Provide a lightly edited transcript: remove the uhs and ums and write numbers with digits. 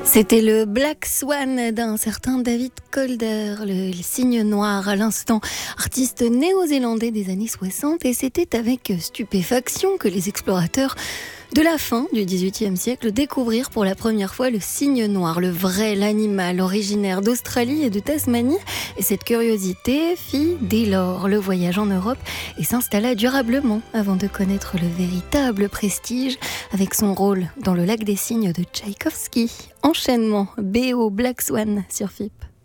C'était le Black Swan d'un certain David Calder, le cygne noir à l'instant, artiste néo-zélandais des années 60, et c'était avec stupéfaction que les explorateurs de la fin du XVIIIe siècle découvrirent pour la première fois le cygne noir, le vrai, l'animal originaire d'Australie et de Tasmanie. Et cette curiosité fit dès lors le voyage en Europe et s'installa durablement avant de connaître le véritable prestige avec son rôle dans le Lac des Cygnes de Tchaïkovski. Enchaînement, BO Black Swan sur FIP.